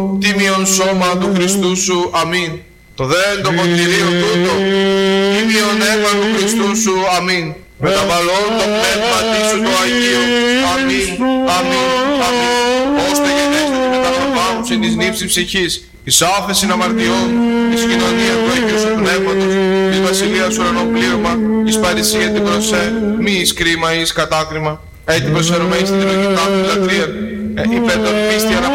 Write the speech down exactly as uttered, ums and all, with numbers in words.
τίμιον σώμα του Χριστού σου, αμήν. Το δέν το ποτηρίο τούτο, τίμιον αίμα του Χριστού σου, αμήν. Μεταβαλλόν το πνεύμα σου το Αγίο, αμήν, αμήν, αμήν. Ώστε γενέστε τη μεταφραπάνουση της νύψης ψυχής, της άφεσιν αμαρτιών, της κοινωνίας του Αγίου σου Πνεύματος, της Βασιλείας ουρανών πλήρωμα, εις παρησία την προσέ, μη εις κρίμα εις κατάκριμα, έτη προσφέρομαι εις την λογικά του λατρεία, υπέρ των πίστη